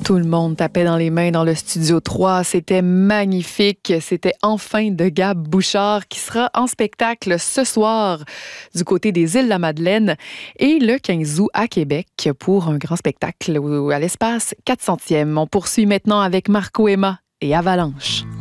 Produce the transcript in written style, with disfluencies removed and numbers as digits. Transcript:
Tout le monde tapait dans les mains dans le Studio 3. C'était magnifique. C'était Enfin de Gab Bouchard qui sera en spectacle ce soir du côté des Îles-de-la-Madeleine et le 15 août à Québec pour un grand spectacle à l'espace 400e. On poursuit maintenant avec Marco Emma et Avalanche.